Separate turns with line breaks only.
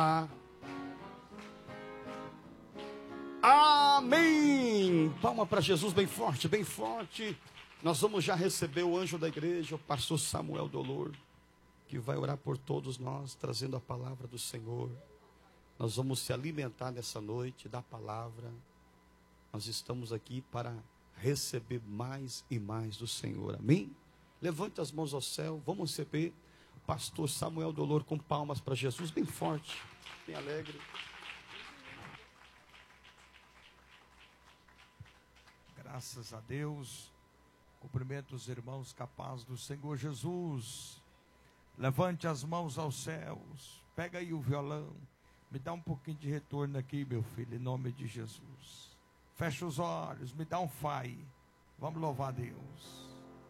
Amém. Palma para Jesus bem forte, bem forte. Nós vamos já receber o anjo da igreja, o pastor Samuel Dolor, que vai orar por todos nós, trazendo a palavra do Senhor. Nós vamos se alimentar nessa noite da palavra. Nós estamos aqui para receber mais e mais do Senhor. Amém? Levante as mãos ao céu. Vamos receber o pastor Samuel Dolor com palmas para Jesus bem forte, bem alegre.
Graças a Deus. Cumprimento os irmãos capazes do Senhor Jesus. Levante as mãos aos céus. Pega aí o violão. Me dá um pouquinho de retorno aqui, meu filho, em nome de Jesus. Fecha os olhos, me dá um fai. Vamos louvar a Deus.